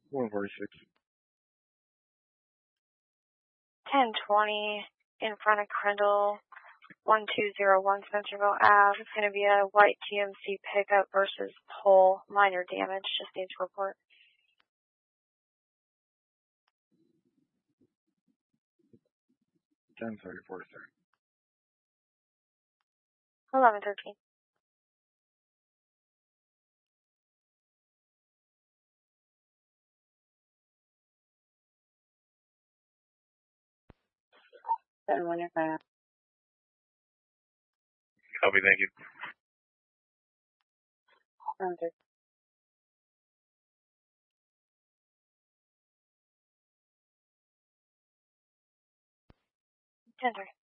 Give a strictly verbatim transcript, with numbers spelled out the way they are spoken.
one forty-six. ten twenty in front of Crandall, one two zero one Centerville Ave. It's going to be a white G M C pickup versus pole. Minor damage. Just needs to report. ten thirty-four, sir. eleven thirteen. Seven one five. Copy, thank you. Under. ten three.